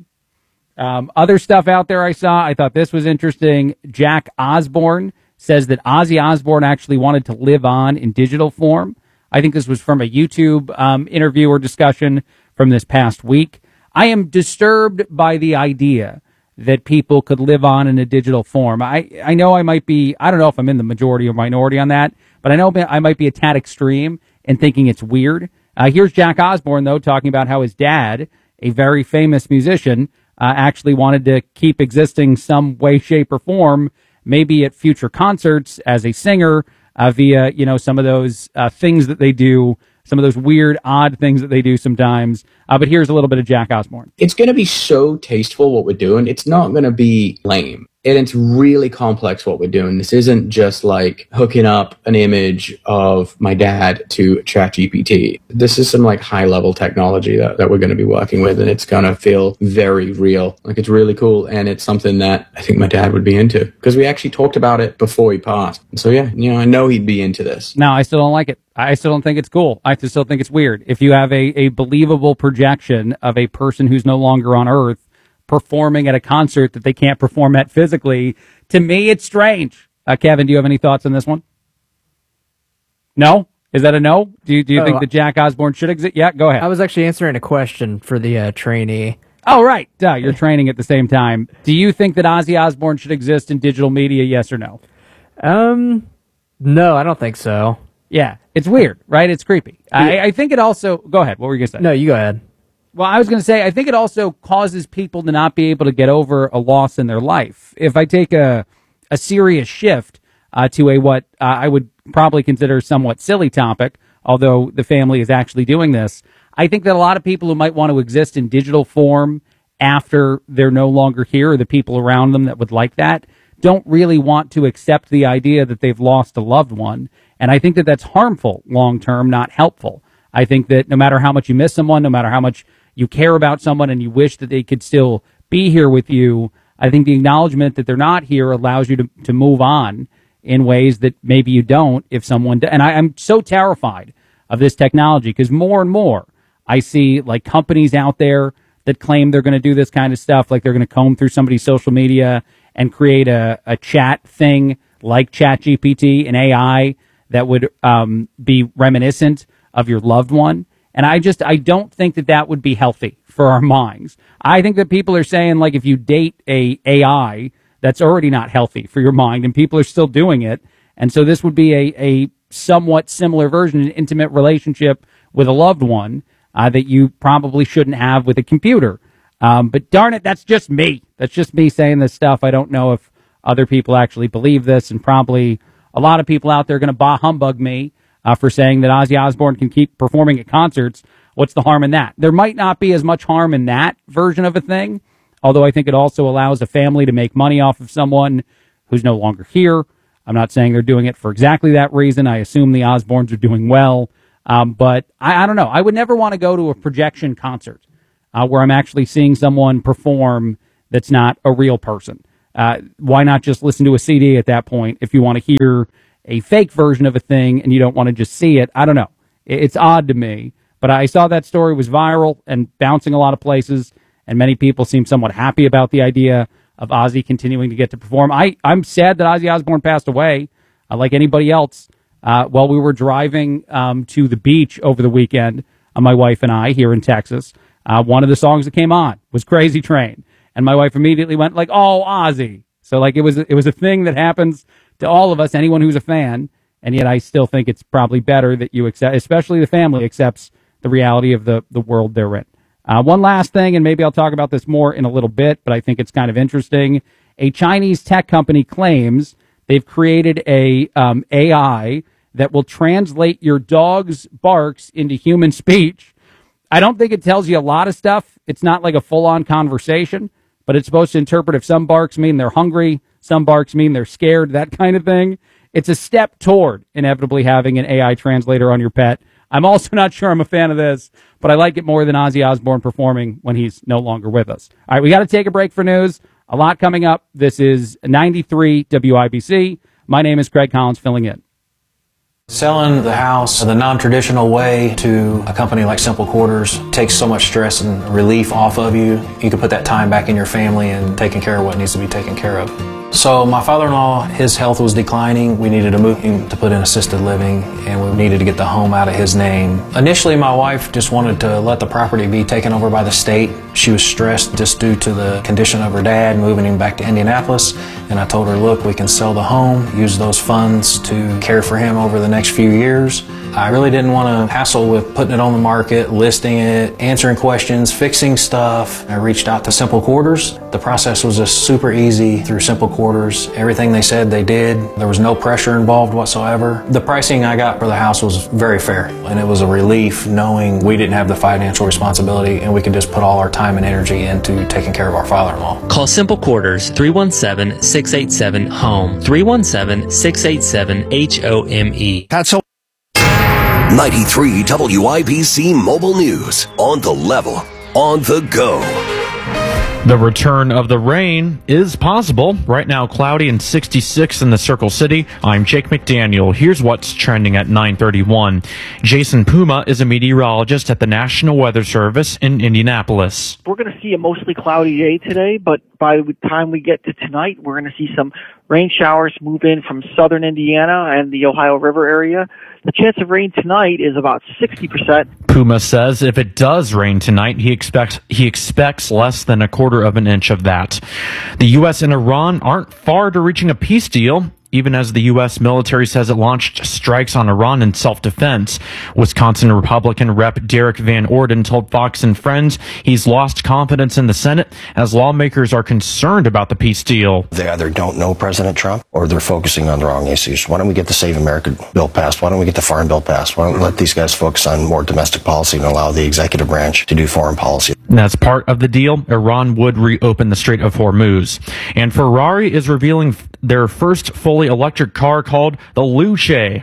Other stuff out there I saw, I thought this was interesting. Jack Osbourne says that Ozzy Osbourne actually wanted to live on in digital form. I think this was from a YouTube interview or discussion from this past week. I am disturbed by the idea that people could live on in a digital form. I know I might be, I don't know if I'm in the majority or minority on that, but I know I might be a tad extreme in thinking it's weird. Here's Jack Osbourne, though, talking about how his dad, a very famous musician, actually wanted to keep existing some way, shape, or form, maybe at future concerts as a singer, via, some of those things that they do, some of those weird, odd things that they do sometimes. But here's a little bit of Jack Osbourne. It's going to be so tasteful what we're doing. It's not going to be lame. And it's really complex what we're doing. This isn't just like hooking up an image of my dad to ChatGPT. This is some like high level technology that we're going to be working with, and it's going to feel very real. Like, it's really cool. And it's something that I think my dad would be into, because we actually talked about it before he passed. And so, yeah, I know he'd be into this. No, I still don't like it. I still don't think it's cool. I still think it's weird. If you have a believable projection of a person who's no longer on Earth performing at a concert that they can't perform at physically, to me, it's strange. Kevin, do you have any thoughts on this one? No? Is that a no? Do you think that Jack Osbourne should exist? Yeah, go ahead. I was actually answering a question for the trainee. Oh, right. Duh, you're training at the same time. Do you think that Ozzy Osbourne should exist in digital media, yes or no? No, I don't think so. Yeah, it's weird, right? It's creepy. I think it also... Go ahead. What were you going to say? No, you go ahead. Well, I was going to say, I think it also causes people to not be able to get over a loss in their life. If I take a serious shift to a what I would probably consider somewhat silly topic, although the family is actually doing this, I think that a lot of people who might want to exist in digital form after they're no longer here, or the people around them that would like that, don't really want to accept the idea that they've lost a loved one. And I think that that's harmful long-term, not helpful. I think that no matter how much you miss someone, no matter how much you care about someone and you wish that they could still be here with you, I think the acknowledgement that they're not here allows you to move on in ways that maybe you don't if someone... And I'm so terrified of this technology, because more and more I see like companies out there that claim they're going to do this kind of stuff, like they're going to comb through somebody's social media and create a chat thing like ChatGPT, an AI that would be reminiscent of your loved one. And I don't think that would be healthy for our minds. I think that people are saying, like, if you date a AI, that's already not healthy for your mind, and people are still doing it. And so this would be a somewhat similar version, an intimate relationship with a loved one that you probably shouldn't have with a computer. But darn it, that's just me. That's just me saying this stuff. I don't know if other people actually believe this, and probably a lot of people out there are going to bah humbug me for saying that Ozzy Osbourne can keep performing at concerts. What's the harm in that? There might not be as much harm in that version of a thing, although I think it also allows a family to make money off of someone who's no longer here. I'm not saying they're doing it for exactly that reason. I assume the Osbournes are doing well. But I don't know. I would never want to go to a projection concert where I'm actually seeing someone perform that's not a real person. Why not just listen to a CD at that point if you want to hear a fake version of a thing and you don't want to just see it? I don't know. It's odd to me. But I saw that story was viral and bouncing a lot of places, and many people seem somewhat happy about the idea of Ozzy continuing to get to perform. I'm sad that Ozzy Osbourne passed away, like anybody else. While we were driving to the beach over the weekend, my wife and I here in Texas, one of the songs that came on was Crazy Train. And my wife immediately went like, oh, Ozzy. So like it was a thing that happens to all of us, anyone who's a fan. And yet I still think it's probably better that you accept, especially the family accepts the reality of the world they're in. One last thing, and maybe I'll talk about this more in a little bit, but I think it's kind of interesting. A Chinese tech company claims they've created a AI that will translate your dog's barks into human speech. I don't think it tells you a lot of stuff. It's not like a full-on conversation, but it's supposed to interpret if some barks mean they're hungry, some barks mean they're scared, that kind of thing. It's a step toward inevitably having an AI translator on your pet. I'm also not sure I'm a fan of this, but I like it more than Ozzy Osbourne performing when he's no longer with us. All right, we got to take a break for news. A lot coming up. This is 93 WIBC. My name is Craig Collins, filling in. Selling the house the non-traditional way to a company like Simple Quarters takes so much stress and relief off of you. You can put that time back in your family and taking care of what needs to be taken care of. So my father-in-law, his health was declining. We needed to move him to put in assisted living, and we needed to get the home out of his name. Initially, my wife just wanted to let the property be taken over by the state. She was stressed just due to the condition of her dad, moving him back to Indianapolis. And I told her, look, we can sell the home, use those funds to care for him over the next few years. I really didn't want to hassle with putting it on the market, listing it, answering questions, fixing stuff. I reached out to Simple Quarters. The process was just super easy through Simple Quarters. Everything they said they did. There was no pressure involved whatsoever. The pricing I got for the house was very fair, and it was a relief knowing we didn't have the financial responsibility and we could just put all our time and energy into taking care of our father-in-law. Call Simple Quarters 317-687-HOME. 317-687-HOME. That's 93 WIBC Mobile News. On the level, on the go. The return of the rain is possible. Right now, cloudy and 66 in the Circle City. I'm Jake McDaniel. Here's what's trending at 9:31. Jason Puma is a meteorologist at the National Weather Service in Indianapolis. We're going to see a mostly cloudy day today, but by the time we get to tonight, we're going to see some rain showers move in from southern Indiana and the Ohio River area. The chance of rain tonight is about 60%. Puma says if it does rain tonight, he expects less than a quarter of an inch of that. The U.S. and Iran aren't far to reaching a peace deal, even as the U.S. military says it launched strikes on Iran in self-defense. Wisconsin Republican Rep. Derek Van Orden told Fox and Friends he's lost confidence in the Senate as lawmakers are concerned about the peace deal. They either don't know President Trump or they're focusing on the wrong issues. Why don't we get the Save America bill passed? Why don't we get the Farm Bill passed? Why don't we let these guys focus on more domestic policy and allow the executive branch to do foreign policy? And as part of the deal, Iran would reopen the Strait of Hormuz. And Ferrari is revealing their first fully electric car called the Luce.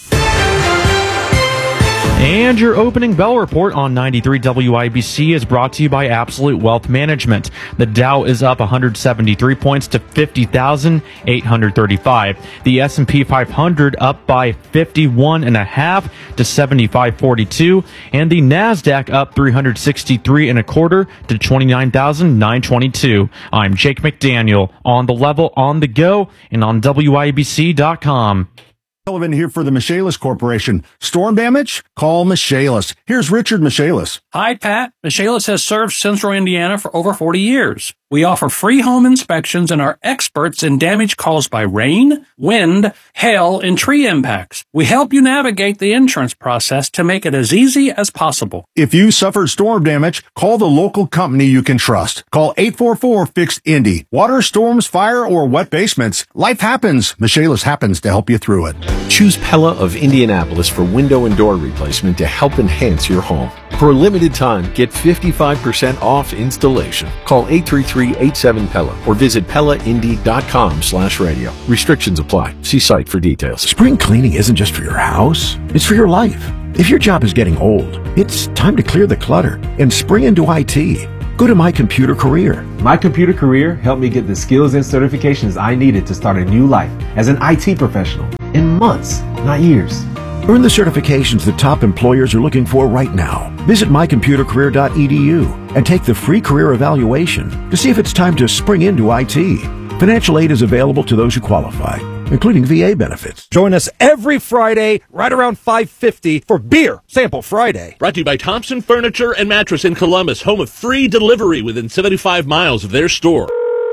And your opening bell report on 93 WIBC is brought to you by Absolute Wealth Management. The Dow is up 173 points to 50,835. The S&P 500 up by 51.5 to 7542. And the NASDAQ up 363.25 to 29,922. I'm Jake McDaniel, on the level, on the go, and on WIBC.com. Sullivan here for the Michaelis Corporation. Storm damage? Call Michaelis. Here's Richard Michaelis. Hi, Pat. Michaelis has served Central Indiana for over 40 years. We offer free home inspections and are experts in damage caused by rain, wind, hail, and tree impacts. We help you navigate the insurance process to make it as easy as possible. If you suffered storm damage, call the local company you can trust. Call 844-FIXED-INDY. Water, storms, fire, or wet basements. Life happens. Michaelis happens to help you through it. Choose Pella of Indianapolis for window and door replacement to help enhance your home. For a limited time, get 55% off installation. Call 833-87-PELLA or visit PellaIndy.com/radio. Restrictions apply. See site for details. Spring cleaning isn't just for your house, it's for your life. If your job is getting old, it's time to clear the clutter and spring into IT. Go to My Computer Career. My Computer Career helped me get the skills and certifications I needed to start a new life as an IT professional in months, not years. Earn the certifications the top employers are looking for right now. Visit mycomputercareer.edu and take the free career evaluation to see if it's time to spring into IT. Financial aid is available to those who qualify, including VA benefits. Join us every Friday right around 5:50 for Beer Sample Friday. Brought to you by Thompson Furniture and Mattress in Columbus, home of free delivery within 75 miles of their store.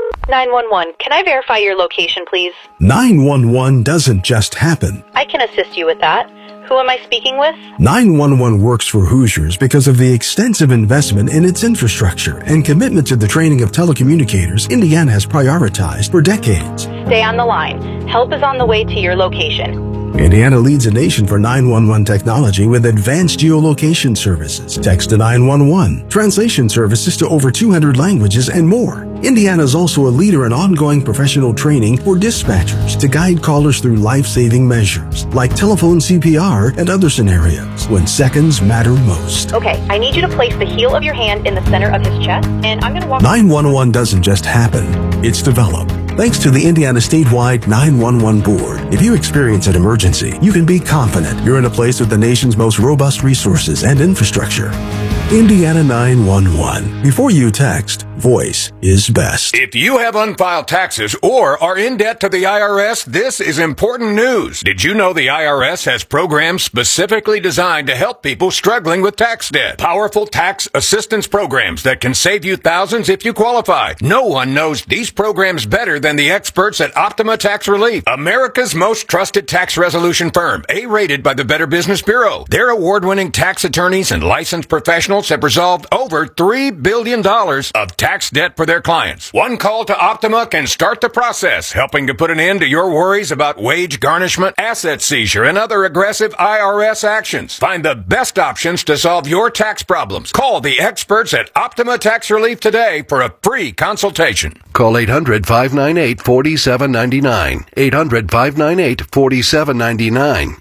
911, can I verify your location, please? 911 doesn't just happen. I can assist you with that. Who am I speaking with? 911 works for Hoosiers because of the extensive investment in its infrastructure and commitment to the training of telecommunicators Indiana has prioritized for decades. Stay on the line. Help is on the way to your location. Indiana leads the nation for 911 technology with advanced geolocation services, text to 911, translation services to over 200 languages, and more. Indiana is also a leader in ongoing professional training for dispatchers to guide callers through life-saving measures like telephone CPR and other scenarios when seconds matter most. Okay, I need you to place the heel of your hand in the center of his chest, and I'm going to walk... 911 doesn't just happen, it's developed. Thanks to the Indiana Statewide 911 Board, if you experience an emergency, you can be confident you're in a place with the nation's most robust resources and infrastructure. Indiana 911. Before you text, voice is best. If you have unfiled taxes or are in debt to the IRS, this is important news. Did you know the IRS has programs specifically designed to help people struggling with tax debt? Powerful tax assistance programs that can save you thousands if you qualify. No one knows these programs better than the experts at Optima Tax Relief, America's most trusted tax resolution firm, A-rated by the Better Business Bureau. Their award-winning tax attorneys and licensed professionals have resolved over $3 billion of tax debt for their clients. One call to Optima can start the process, helping to put an end to your worries about wage garnishment, asset seizure, and other aggressive IRS actions. Find the best options to solve your tax problems. Call the experts at Optima Tax Relief today for a free consultation. Call 800-598-4799. 800-598-4799.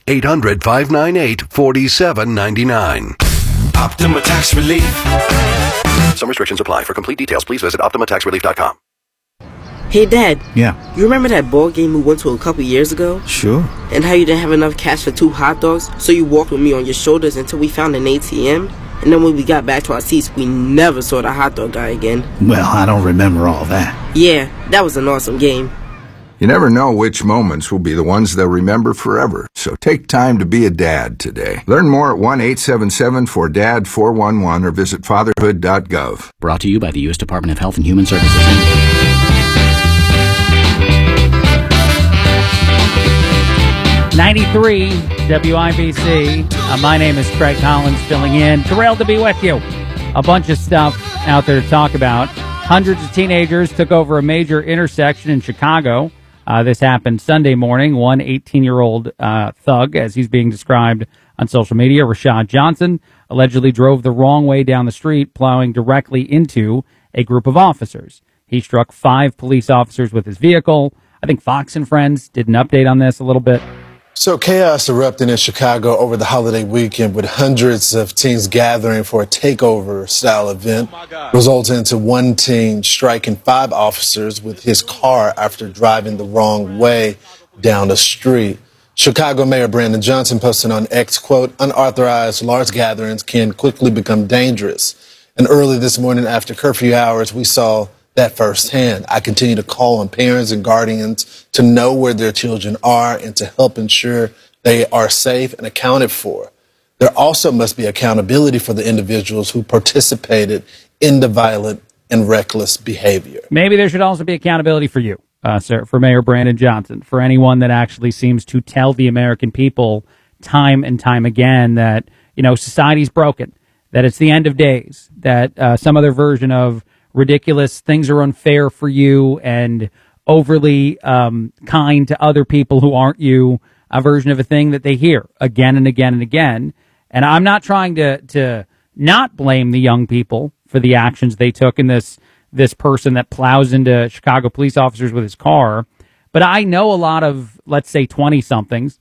800-598-4799. Optima Tax Relief. Some restrictions apply. For complete details, please visit OptimaTaxRelief.com. Hey, Dad. Yeah? You remember that ball game we went to a couple years ago? Sure. And how you didn't have enough cash for 2 hot dogs, so you walked with me on your shoulders until we found an ATM? And then when we got back to our seats, we never saw the hot dog guy again. Well, I don't remember all that. Yeah, that was an awesome game. You never know which moments will be the ones they'll remember forever, so take time to be a dad today. Learn more at 1-877-4DAD-411 or visit fatherhood.gov. Brought to you by the U.S. Department of Health and Human Services. 93 WIBC. My name is Craig Collins, filling in. Thrilled to be with you. A bunch of stuff out there to talk about. Hundreds of teenagers took over a major intersection in Chicago. This happened Sunday morning. One 18-year-old thug, as he's being described on social media, Rashad Johnson, allegedly drove the wrong way down the street, plowing directly into a group of officers. He struck 5 police officers with his vehicle. I think Fox and Friends did an update on this a little bit. So chaos erupted in Chicago over the holiday weekend with hundreds of teens gathering for a takeover-style event, resulting into one teen striking 5 officers with his car after driving the wrong way down the street. Chicago Mayor Brandon Johnson posted on X, quote, "Unauthorized large gatherings can quickly become dangerous. And early this morning after curfew hours, we saw that firsthand. I continue to call on parents and guardians to know where their children are and to help ensure they are safe and accounted for. There also must be accountability for the individuals who participated in the violent and reckless behavior. Maybe there should also be accountability for you, sir, for Mayor Brandon Johnson, for anyone that actually seems to tell the American people time and time again that, society's broken, that it's the end of days, that some other version of ridiculous things are unfair for you and overly kind to other people who aren't you, a version of a thing that they hear again and again and again. And I'm not trying to not blame the young people for the actions they took in this person that plows into Chicago police officers with his car. But I know a lot of, let's say, 20-somethings.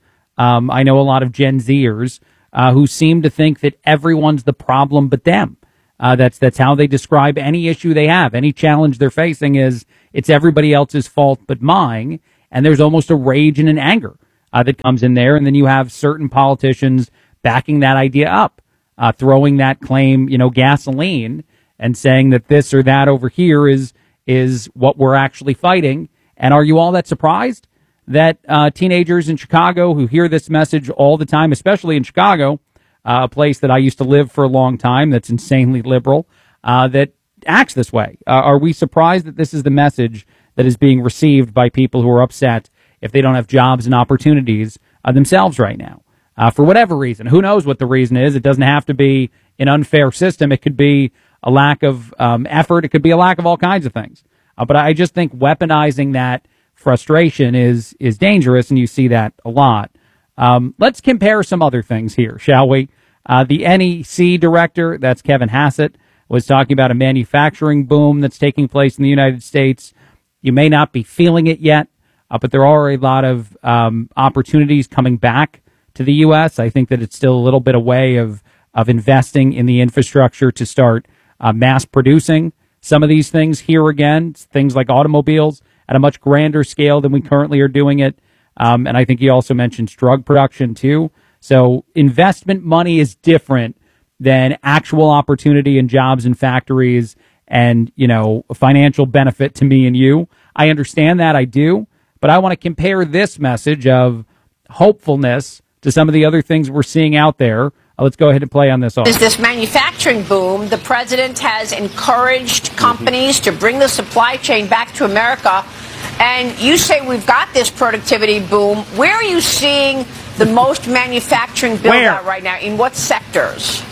I know a lot of Gen Zers who seem to think that everyone's the problem but them. That's how they describe any issue they have. Any challenge they're facing is it's everybody else's fault but mine. And there's almost a rage and an anger that comes in there. And then you have certain politicians backing that idea up, throwing that claim, gasoline, and saying that this or that over here is what we're actually fighting. And are you all that surprised that teenagers in Chicago who hear this message all the time, especially in Chicago, a place that I used to live for a long time that's insanely liberal, that acts this way? Are we surprised that this is the message that is being received by people who are upset if they don't have jobs and opportunities themselves right now? For whatever reason. Who knows what the reason is? It doesn't have to be an unfair system. It could be a lack of effort. It could be a lack of all kinds of things. But I just think weaponizing that frustration is dangerous, and you see that a lot. Let's compare some other things here, shall we? The NEC director, that's Kevin Hassett, was talking about a manufacturing boom that's taking place in the United States. You may not be feeling it yet, but there are a lot of opportunities coming back to the U.S. I think that it's still a little bit away of investing in the infrastructure to start mass producing some of these things here again, things like automobiles at a much grander scale than we currently are doing it. And I think he also mentions drug production too. So investment money is different than actual opportunity and jobs and factories and, financial benefit to me and you. I understand that, I do. But I want to compare this message of hopefulness to some of the other things we're seeing out there. Let's go ahead and play on this. Is this manufacturing boom? The president has encouraged companies to bring the supply chain back to America. And you say we've got this productivity boom. Where are you seeing the most manufacturing build out right now? In what sectors?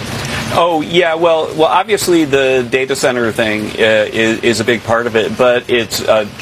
Oh, yeah. Well, obviously the data center thing is a big part of it, but it's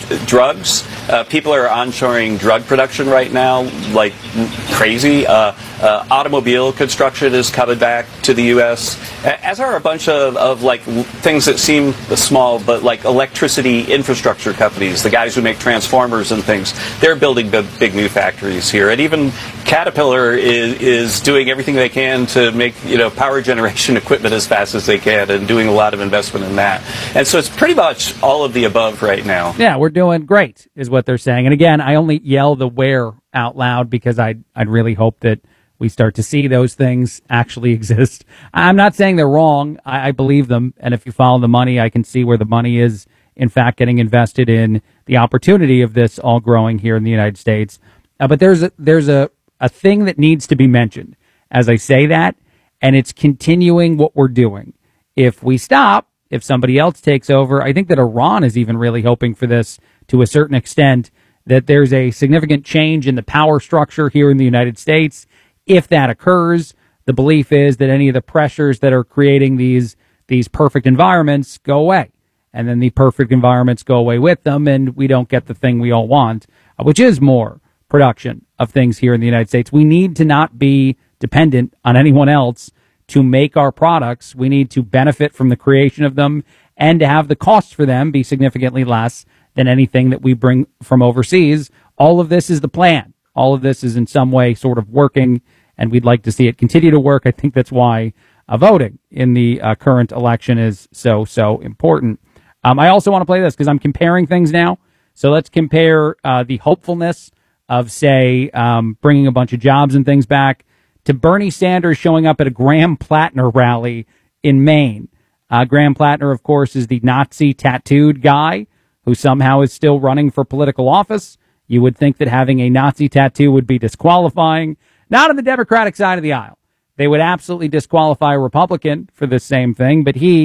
drugs. People are onshoring drug production right now like crazy. Automobile construction is coming back to the U.S., as are a bunch of like things that seem small, but like electricity infrastructure companies, the guys who make transformers and things. They're building big new factories here. And even Caterpillar is doing everything they can to make, power generation equipment as fast as they can and doing a lot of investment in that. And so it's pretty much all of the above right now. Yeah, we're doing great is what they're saying. And again, I only yell the where out loud because I'd really hope that we start to see those things actually exist. I'm not saying they're wrong. I believe them. And if you follow the money, I can see where the money is, in fact, getting invested in the opportunity of this all growing here in the United States. But there's a thing that needs to be mentioned as I say that, and it's continuing what we're doing. If we stop, if somebody else takes over, I think that Iran is even really hoping for this to a certain extent, that there's a significant change in the power structure here in the United States. If that occurs, the belief is that any of the pressures that are creating these perfect environments go away. And then the perfect environments go away with them, and we don't get the thing we all want, which is more production of things here in the United States. We need to not be dependent on anyone else to make our products. We need to benefit from the creation of them and to have the costs for them be significantly less than anything that we bring from overseas. All of this is the plan. All of this is in some way sort of working, and we'd like to see it continue to work. I think that's why voting in the current election is so important. I also want to play this because I'm comparing things now. So let's compare the hopefulness of, say, bringing a bunch of jobs and things back to Bernie Sanders showing up at a Graham Plattner rally in Maine. Graham Plattner, of course, is the Nazi tattooed guy who somehow is still running for political office. You would think that having a Nazi tattoo would be disqualifying. Not on the Democratic side of the aisle. They would absolutely disqualify a Republican for the same thing, but he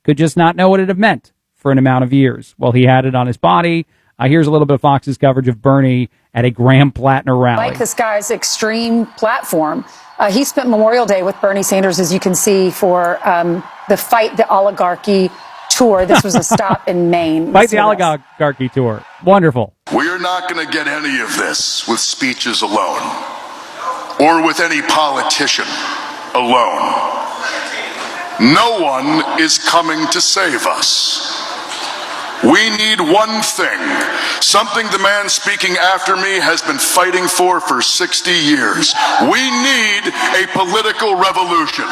could just not know what it had meant for an amount of years. Well, he had it on his body. Here's a little bit of Fox's coverage of Bernie at a Graham Plattner rally. Like this guy's extreme platform. He spent Memorial Day with Bernie Sanders, as you can see, for the Fight the Oligarchy tour. This was a stop in Maine. Fight the Oligarchy tour. Wonderful. We're not going to get any of this with speeches alone or with any politician alone. No one is coming to save us. We need one thing, something the man speaking after me has been fighting for 60 years. We need a political revolution.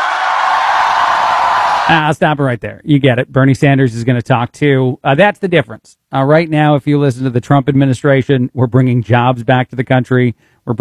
I'll stop it right there. You get it. Bernie Sanders is going to talk too. That's the difference. Right now, if you listen to the Trump administration, we're bringing jobs back to the country.